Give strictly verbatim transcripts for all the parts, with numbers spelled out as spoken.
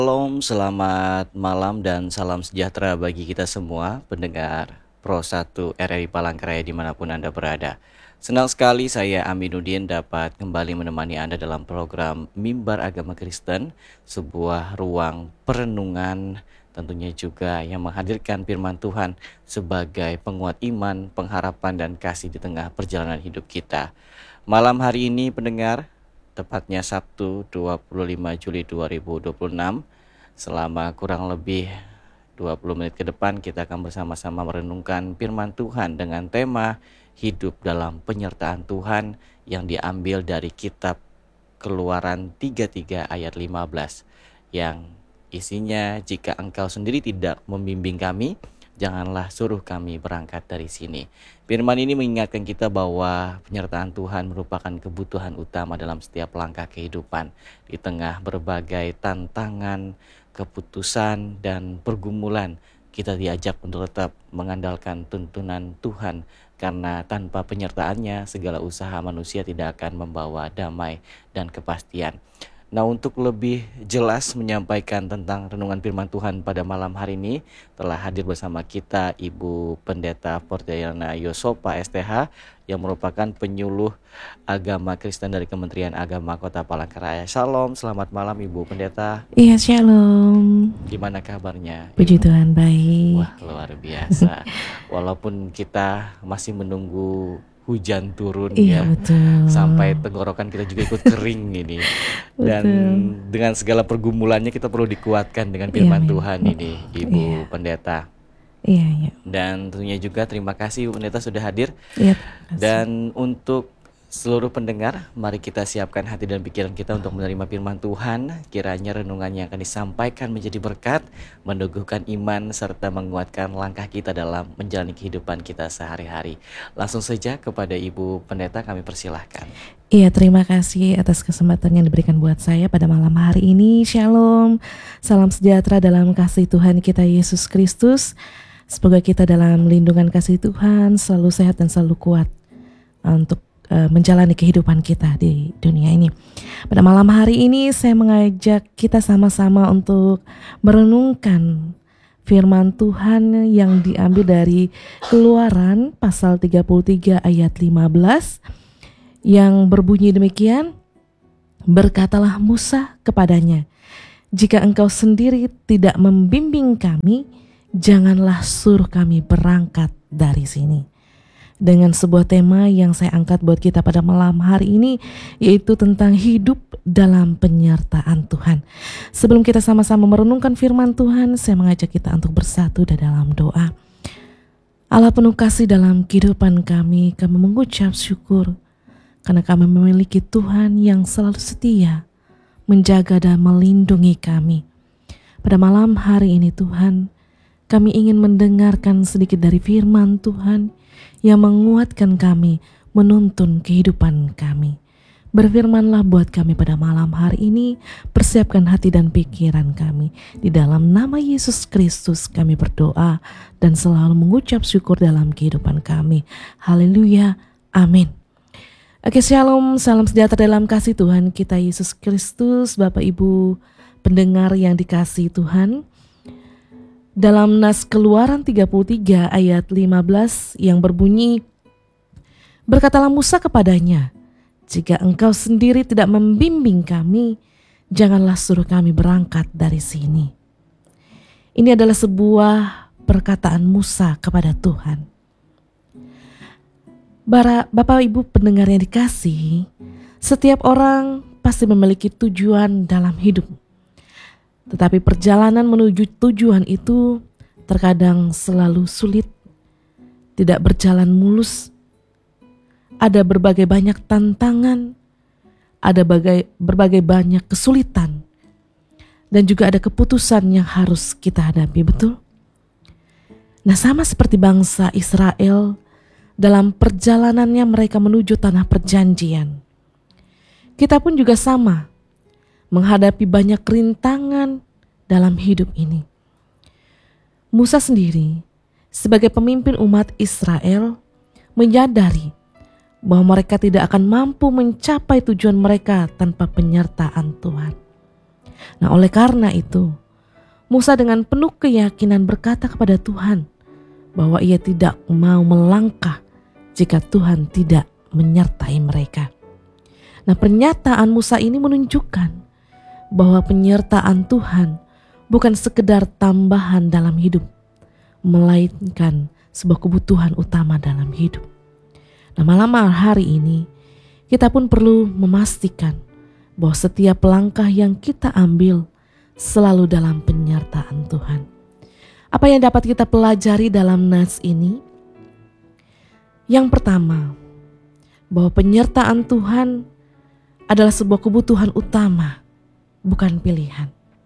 Shalom, selamat malam dan salam sejahtera bagi kita semua pendengar Pro satu R R I Palangkaraya dimanapun Anda berada. Senang sekali saya Aminuddin dapat kembali menemani Anda dalam program Mimbar Agama Kristen, sebuah ruang perenungan tentunya juga yang menghadirkan firman Tuhan sebagai penguat iman, pengharapan dan kasih di tengah perjalanan hidup kita. Malam hari ini pendengar, tepatnya Sabtu dua puluh lima Juli dua ribu dua puluh enam, selama kurang lebih dua puluh menit ke depan kita akan bersama-sama merenungkan firman Tuhan dengan tema hidup dalam penyertaan Tuhan yang diambil dari kitab Keluaran tiga puluh tiga ayat lima belas yang isinya, jika engkau sendiri tidak membimbing kami, janganlah suruh kami berangkat dari sini. Firman ini mengingatkan kita bahwa penyertaan Tuhan merupakan kebutuhan utama dalam setiap langkah kehidupan. Di tengah berbagai tantangan, keputusan, dan pergumulan, kita diajak untuk tetap mengandalkan tuntunan Tuhan, karena tanpa penyertaannya segala usaha manusia tidak akan membawa damai dan kepastian. Nah, untuk lebih jelas menyampaikan tentang renungan firman Tuhan pada malam hari ini, telah hadir bersama kita Ibu Pendeta Fortiana Yosopa S T H yang merupakan penyuluh agama Kristen dari Kementerian Agama Kota Palangkaraya. Shalom, selamat malam Ibu Pendeta. Iya, shalom. Gimana kabarnya? Puji Tuhan, baik. Wah, luar biasa. Walaupun kita masih menunggu hujan turun, iya, ya, betul. Sampai tenggorokan kita juga ikut kering ini. Dan dengan segala pergumulannya kita perlu dikuatkan dengan firman iya, Tuhan ini, Ibu iya. Pendeta. Iya, iya. Dan tentunya juga terima kasih Ibu Pendeta sudah hadir. Iya, dan untuk seluruh pendengar, mari kita siapkan hati dan pikiran kita untuk menerima firman Tuhan. Kiranya renungan yang akan disampaikan menjadi berkat, meneguhkan iman, serta menguatkan langkah kita dalam menjalani kehidupan kita sehari-hari. Langsung saja kepada Ibu Pendeta kami persilahkan. Iya, terima kasih atas kesempatan yang diberikan buat saya pada malam hari ini. Shalom, salam sejahtera dalam kasih Tuhan kita Yesus Kristus. Semoga kita dalam lindungan kasih Tuhan selalu sehat dan selalu kuat untuk menjalani kehidupan kita di dunia ini. Pada malam hari ini saya mengajak kita sama-sama untuk merenungkan firman Tuhan yang diambil dari Keluaran pasal tiga puluh tiga ayat lima belas yang berbunyi demikian. Berkatalah Musa kepadanya, jika engkau sendiri tidak membimbing kami, janganlah suruh kami berangkat dari sini. Dengan sebuah tema yang saya angkat buat kita pada malam hari ini, yaitu tentang hidup dalam penyertaan Tuhan. Sebelum kita sama-sama merenungkan firman Tuhan, saya mengajak kita untuk bersatu di dalam doa. Allah penuh kasih dalam kehidupan kami, kami mengucap syukur karena kami memiliki Tuhan yang selalu setia, menjaga dan melindungi kami. Pada malam hari ini Tuhan, kami ingin mendengarkan sedikit dari firman Tuhan yang menguatkan kami, menuntun kehidupan kami. Berfirmanlah buat kami pada malam hari ini, persiapkan hati dan pikiran kami. Di dalam nama Yesus Kristus kami berdoa dan selalu mengucap syukur dalam kehidupan kami. Haleluya, amin. Oke, shalom, salam sejahtera dalam kasih Tuhan kita Yesus Kristus. Bapak Ibu pendengar yang dikasihi Tuhan, dalam nas Keluaran tiga puluh tiga ayat lima belas yang berbunyi, berkatalah Musa kepadanya, jika engkau sendiri tidak membimbing kami, janganlah suruh kami berangkat dari sini. Ini adalah sebuah perkataan Musa kepada Tuhan. Bapak Ibu pendengar yang dikasihi, setiap orang pasti memiliki tujuan dalam hidup. Tetapi perjalanan menuju tujuan itu terkadang selalu sulit, tidak berjalan mulus. Ada berbagai banyak tantangan, ada berbagai, berbagai banyak kesulitan, dan juga ada keputusan yang harus kita hadapi, betul? Nah, sama seperti bangsa Israel dalam perjalanannya mereka menuju tanah perjanjian. Kita pun juga sama, menghadapi banyak rintangan dalam hidup ini. Musa sendiri sebagai pemimpin umat Israel menyadari bahwa mereka tidak akan mampu mencapai tujuan mereka tanpa penyertaan Tuhan. Nah, oleh karena itu, Musa dengan penuh keyakinan berkata kepada Tuhan bahwa ia tidak mau melangkah jika Tuhan tidak menyertai mereka. Nah, pernyataan Musa ini menunjukkan bahwa penyertaan Tuhan bukan sekedar tambahan dalam hidup, melainkan sebuah kebutuhan utama dalam hidup. Nah, malam hari ini kita pun perlu memastikan bahwa setiap langkah yang kita ambil selalu dalam penyertaan Tuhan. Apa yang dapat kita pelajari dalam nas ini? Yang pertama, bahwa penyertaan Tuhan adalah sebuah kebutuhan utama, bukan pilihan.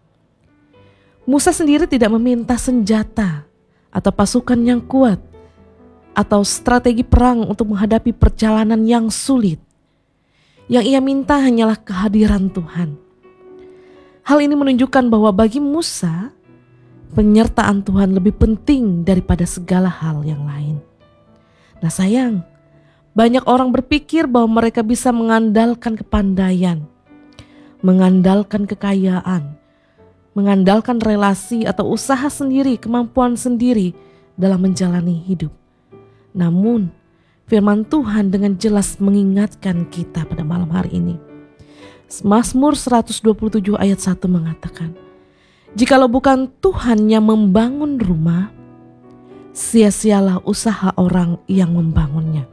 Musa sendiri tidak meminta senjata atau pasukan yang kuat atau strategi perang untuk menghadapi perjalanan yang sulit. Yang ia minta hanyalah kehadiran Tuhan. Hal ini menunjukkan bahwa bagi Musa, penyertaan Tuhan lebih penting daripada segala hal yang lain. Nah sayang, banyak orang berpikir bahwa mereka bisa mengandalkan kepandaian, mengandalkan kekayaan, mengandalkan relasi atau usaha sendiri, kemampuan sendiri dalam menjalani hidup. Namun, firman Tuhan dengan jelas mengingatkan kita pada malam hari ini. Mazmur seratus dua puluh tujuh ayat satu mengatakan, "Jikalau bukan Tuhan yang membangun rumah, sia-sialah usaha orang yang membangunnya."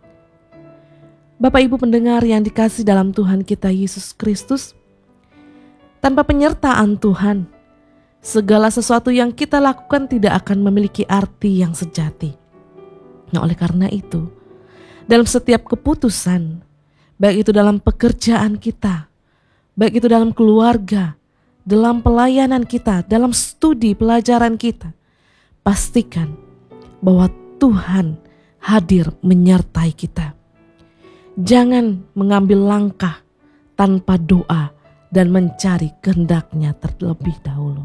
Bapak Ibu pendengar yang dikasihi dalam Tuhan kita Yesus Kristus, tanpa penyertaan Tuhan, segala sesuatu yang kita lakukan tidak akan memiliki arti yang sejati. Nah, oleh karena itu, dalam setiap keputusan, baik itu dalam pekerjaan kita, baik itu dalam keluarga, dalam pelayanan kita, dalam studi pelajaran kita, pastikan bahwa Tuhan hadir menyertai kita. Jangan mengambil langkah tanpa doa dan mencari kehendak-Nya terlebih dahulu.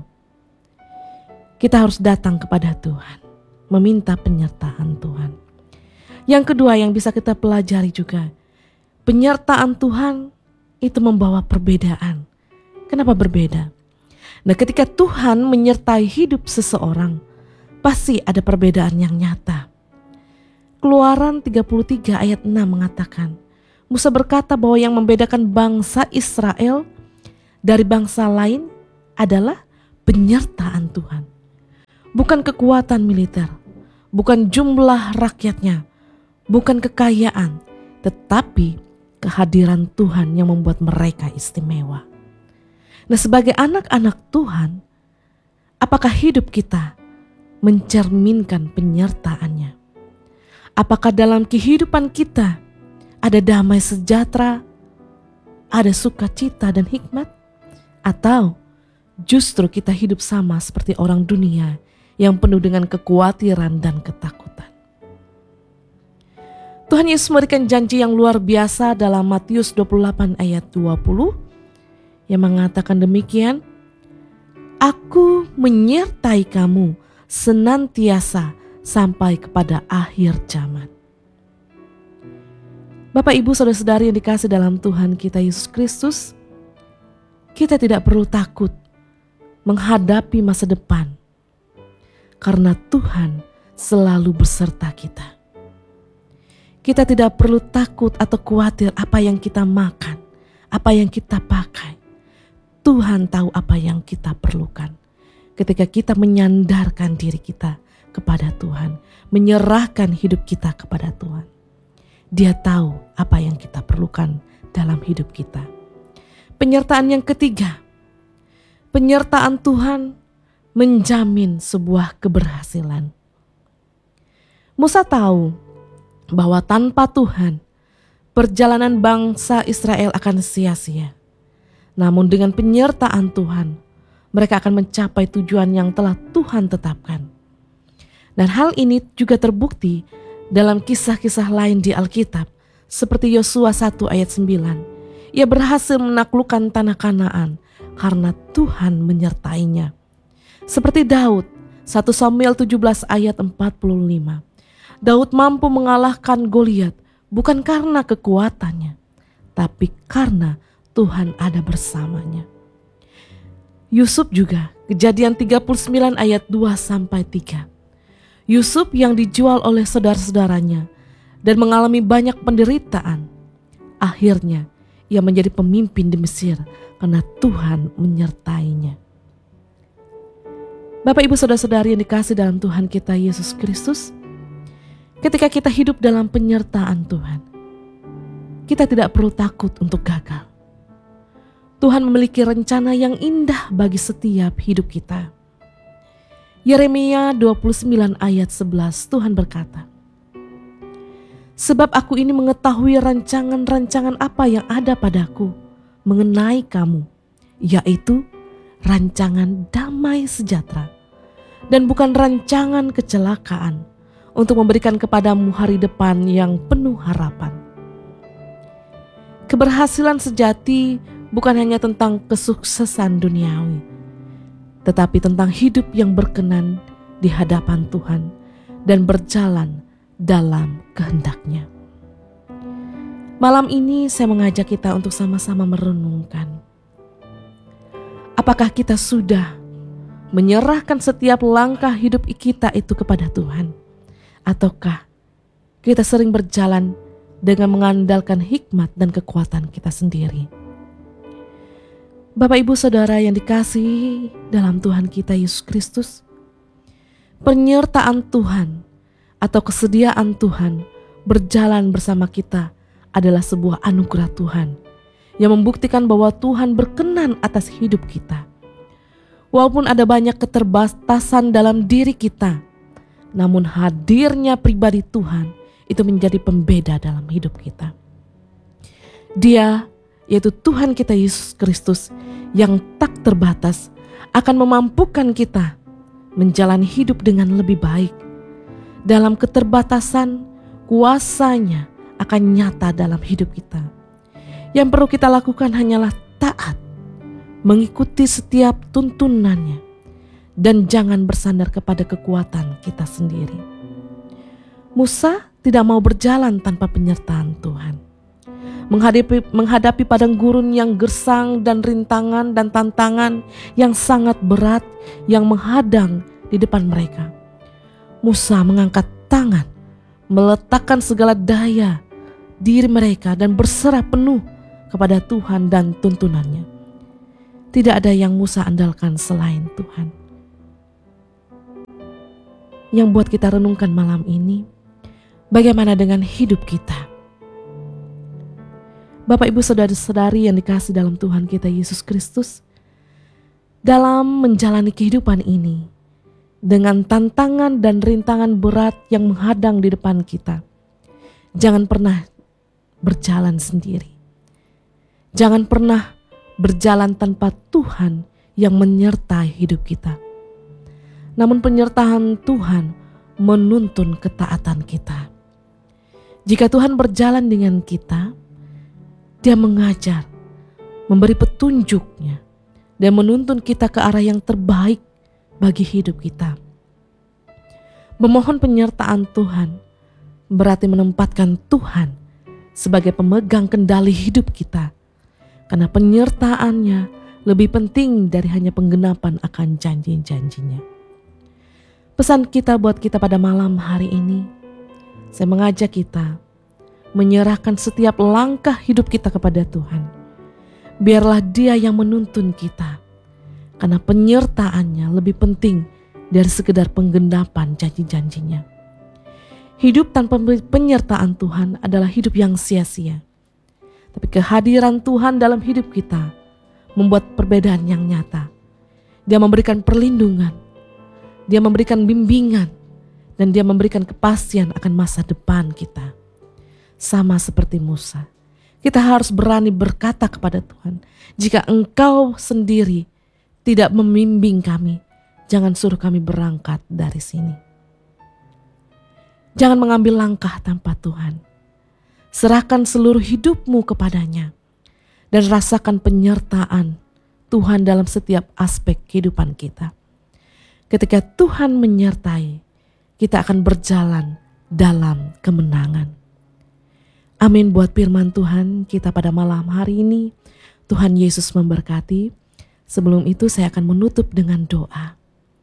Kita harus datang kepada Tuhan, meminta penyertaan Tuhan. Yang kedua yang bisa kita pelajari juga, penyertaan Tuhan itu membawa perbedaan. Kenapa berbeda? Nah, ketika Tuhan menyertai hidup seseorang, pasti ada perbedaan yang nyata. Keluaran tiga puluh tiga ayat enam mengatakan, Musa berkata bahwa yang membedakan bangsa Israel dari bangsa lain adalah penyertaan Tuhan. Bukan kekuatan militer, bukan jumlah rakyatnya, bukan kekayaan, tetapi kehadiran Tuhan yang membuat mereka istimewa. Nah, sebagai anak-anak Tuhan, apakah hidup kita mencerminkan penyertaan-Nya? Apakah dalam kehidupan kita ada damai sejahtera, ada sukacita dan hikmat? Atau justru kita hidup sama seperti orang dunia yang penuh dengan kekhawatiran dan ketakutan? Tuhan Yesus memberikan janji yang luar biasa dalam Matius dua puluh delapan ayat dua puluh yang mengatakan demikian, "Aku menyertai kamu senantiasa sampai kepada akhir zaman." Bapak, Ibu, saudara-saudari yang dikasih dalam Tuhan kita Yesus Kristus, kita tidak perlu takut menghadapi masa depan karena Tuhan selalu beserta kita. Kita tidak perlu takut atau khawatir apa yang kita makan, apa yang kita pakai. Tuhan tahu apa yang kita perlukan. Ketika kita menyandarkan diri kita kepada Tuhan, menyerahkan hidup kita kepada Tuhan, Dia tahu apa yang kita perlukan dalam hidup kita. Penyertaan yang ketiga, penyertaan Tuhan menjamin sebuah keberhasilan. Musa tahu bahwa tanpa Tuhan, perjalanan bangsa Israel akan sia-sia. Namun dengan penyertaan Tuhan, mereka akan mencapai tujuan yang telah Tuhan tetapkan. Dan hal ini juga terbukti dalam kisah-kisah lain di Alkitab, seperti Yosua satu ayat sembilan. Ia berhasil menaklukkan tanah Kanaan karena Tuhan menyertainya. Seperti Daud, satu Samuel tujuh belas ayat empat puluh lima. Daud mampu mengalahkan Goliat bukan karena kekuatannya, tapi karena Tuhan ada bersamanya. Yusuf juga, Kejadian tiga puluh sembilan ayat dua sampai tiga. Yusuf yang dijual oleh saudara-saudaranya dan mengalami banyak penderitaan. Akhirnya ia menjadi pemimpin di Mesir karena Tuhan menyertainya. Bapak, Ibu, saudara-saudari yang dikasih dalam Tuhan kita Yesus Kristus, ketika kita hidup dalam penyertaan Tuhan, kita tidak perlu takut untuk gagal. Tuhan memiliki rencana yang indah bagi setiap hidup kita. Yeremia dua puluh sembilan ayat sebelas, Tuhan berkata, "Sebab aku ini mengetahui rancangan-rancangan apa yang ada padaku mengenai kamu, yaitu rancangan damai sejahtera dan bukan rancangan kecelakaan, untuk memberikan kepadamu hari depan yang penuh harapan." Keberhasilan sejati bukan hanya tentang kesuksesan duniawi, tetapi tentang hidup yang berkenan di hadapan Tuhan dan berjalan dalam kehendak-Nya. Malam ini saya mengajak kita untuk sama-sama merenungkan. Apakah kita sudah menyerahkan setiap langkah hidup kita itu kepada Tuhan? Ataukah kita sering berjalan dengan mengandalkan hikmat dan kekuatan kita sendiri? Bapak, Ibu, Saudara yang dikasihi dalam Tuhan kita Yesus Kristus, penyertaan Tuhan atau kesediaan Tuhan berjalan bersama kita adalah sebuah anugerah Tuhan yang membuktikan bahwa Tuhan berkenan atas hidup kita. Walaupun ada banyak keterbatasan dalam diri kita, namun hadirnya pribadi Tuhan itu menjadi pembeda dalam hidup kita. Dia, yaitu Tuhan kita Yesus Kristus yang tak terbatas, akan memampukan kita menjalani hidup dengan lebih baik. Dalam keterbatasan, kuasa-Nya akan nyata dalam hidup kita. Yang perlu kita lakukan hanyalah taat, mengikuti setiap tuntunan-Nya, dan jangan bersandar kepada kekuatan kita sendiri. Musa tidak mau berjalan tanpa penyertaan Tuhan. Menghadapi, menghadapi padang gurun yang gersang dan rintangan dan tantangan yang sangat berat yang menghadang di depan mereka, Musa mengangkat tangan, meletakkan segala daya diri mereka dan berserah penuh kepada Tuhan dan tuntunannya. Tidak ada yang Musa andalkan selain Tuhan. Yang buat kita renungkan malam ini, bagaimana dengan hidup kita? Bapak, Ibu, saudara-saudari yang dikasih dalam Tuhan kita Yesus Kristus, dalam menjalani kehidupan ini dengan tantangan dan rintangan berat yang menghadang di depan kita, jangan pernah berjalan sendiri. Jangan pernah berjalan tanpa Tuhan yang menyertai hidup kita. Namun penyertaan Tuhan menuntun ketaatan kita. Jika Tuhan berjalan dengan kita, Dia mengajar, memberi petunjuk-Nya, dan menuntun kita ke arah yang terbaik bagi hidup kita. Memohon penyertaan Tuhan berarti menempatkan Tuhan sebagai pemegang kendali hidup kita, karena penyertaan-Nya lebih penting dari hanya penggenapan akan janji-janji-Nya. Pesan kita buat kita pada malam hari ini, saya mengajak kita menyerahkan setiap langkah hidup kita kepada Tuhan. Biarlah Dia yang menuntun kita, karena penyertaan-Nya lebih penting dari sekedar penggenapan janji-janji-Nya. Hidup tanpa penyertaan Tuhan adalah hidup yang sia-sia. Tapi kehadiran Tuhan dalam hidup kita membuat perbedaan yang nyata. Dia memberikan perlindungan, Dia memberikan bimbingan, dan Dia memberikan kepastian akan masa depan kita. Sama seperti Musa, kita harus berani berkata kepada Tuhan, "Jika Engkau sendiri tidak membimbing kami, jangan suruh kami berangkat dari sini." Jangan mengambil langkah tanpa Tuhan. Serahkan seluruh hidupmu kepadanya dan rasakan penyertaan Tuhan dalam setiap aspek kehidupan kita. Ketika Tuhan menyertai, kita akan berjalan dalam kemenangan. Amin buat firman Tuhan kita pada malam hari ini. Tuhan Yesus memberkati. Sebelum itu saya akan menutup dengan doa.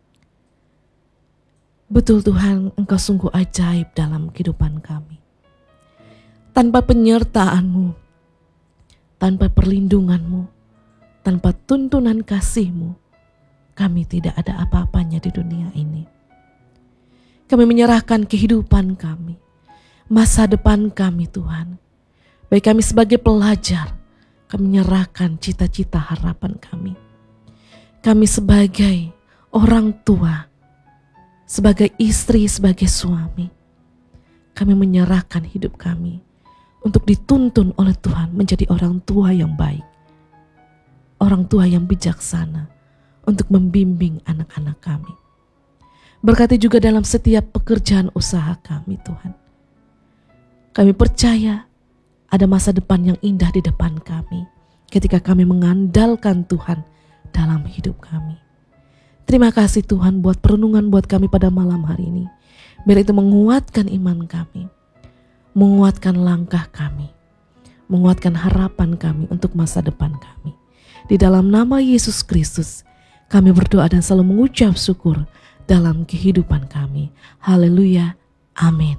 Betul Tuhan, Engkau sungguh ajaib dalam kehidupan kami. Tanpa penyertaan-Mu, tanpa perlindungan-Mu, tanpa tuntunan kasih-Mu, kami tidak ada apa-apanya di dunia ini. Kami menyerahkan kehidupan kami, masa depan kami Tuhan. Baik kami sebagai pelajar, kami menyerahkan cita-cita harapan kami. Kami sebagai orang tua, sebagai istri, sebagai suami, kami menyerahkan hidup kami untuk dituntun oleh Tuhan menjadi orang tua yang baik, orang tua yang bijaksana untuk membimbing anak-anak kami. Berkati juga dalam setiap pekerjaan usaha kami Tuhan. Kami percaya ada masa depan yang indah di depan kami ketika kami mengandalkan Tuhan dalam hidup kami. Terima kasih Tuhan buat perenungan buat kami pada malam hari ini. Biar itu menguatkan iman kami, menguatkan langkah kami, menguatkan harapan kami untuk masa depan kami. Di dalam nama Yesus Kristus kami berdoa dan selalu mengucap syukur dalam kehidupan kami. Haleluya. Amin.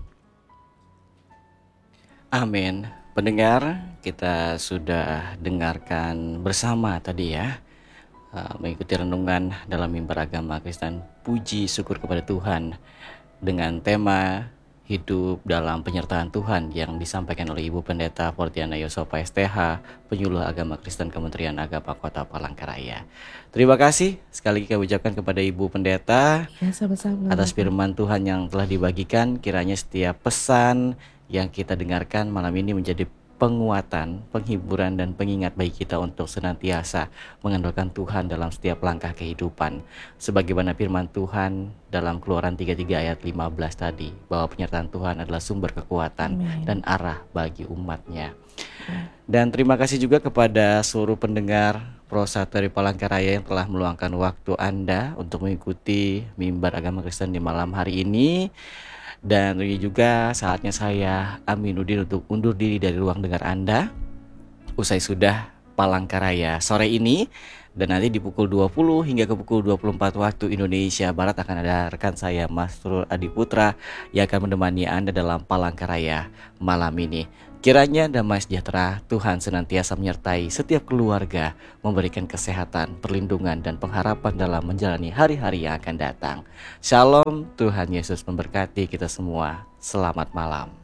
Amin. Pendengar, kita sudah dengarkan bersama tadi ya, uh, mengikuti renungan dalam mimbar agama Kristen, puji syukur kepada Tuhan dengan tema hidup dalam penyertaan Tuhan yang disampaikan oleh Ibu Pendeta Fortiana Yosofa S T H, penyuluh agama Kristen Kementerian Agama Kota Palangkaraya. Terima kasih sekali lagi kami ucapkan kepada Ibu Pendeta Ya, sama-sama. atas firman Tuhan yang telah dibagikan. Kiranya setiap pesan yang kita dengarkan malam ini menjadi penguatan, penghiburan, dan pengingat bagi kita untuk senantiasa mengandalkan Tuhan dalam setiap langkah kehidupan. Sebagaimana firman Tuhan dalam Keluaran tiga puluh tiga ayat lima belas tadi, bahwa penyertaan Tuhan adalah sumber kekuatan Amen. dan arah bagi umatnya. Dan terima kasih juga kepada seluruh pendengar Pro satu dari Palangkaraya yang telah meluangkan waktu Anda untuk mengikuti mimbar agama Kristen di malam hari ini. Dan ini juga saatnya saya Aminuddin untuk undur diri dari ruang dengar Anda. Usai sudah Palangkaraya sore ini, dan nanti di pukul dua puluh hingga ke pukul dua puluh empat waktu Indonesia Barat akan ada rekan saya Mas Trul Adiputra yang akan menemani Anda dalam Palangkaraya malam ini. Kiranya damai sejahtera Tuhan senantiasa menyertai setiap keluarga, memberikan kesehatan, perlindungan, dan pengharapan dalam menjalani hari-hari yang akan datang. Shalom, Tuhan Yesus memberkati kita semua. Selamat malam.